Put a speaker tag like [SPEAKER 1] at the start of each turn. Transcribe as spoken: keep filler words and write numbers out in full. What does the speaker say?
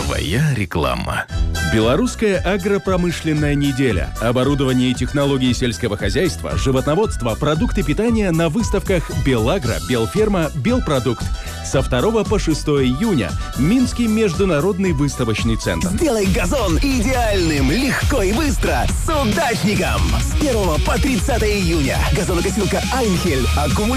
[SPEAKER 1] Твоя реклама. Белорусская агропромышленная неделя. Оборудование и технологии сельского хозяйства, животноводство, продукты питания на выставках «Белагро», «Белферма», «Белпродукт». Со второго по шестое июня. Минский международный выставочный центр.
[SPEAKER 2] Сделай газон идеальным, легко и быстро с удачником. С первого по тридцатое июня. Газонокосилка «Айнхель». Аккумулятор.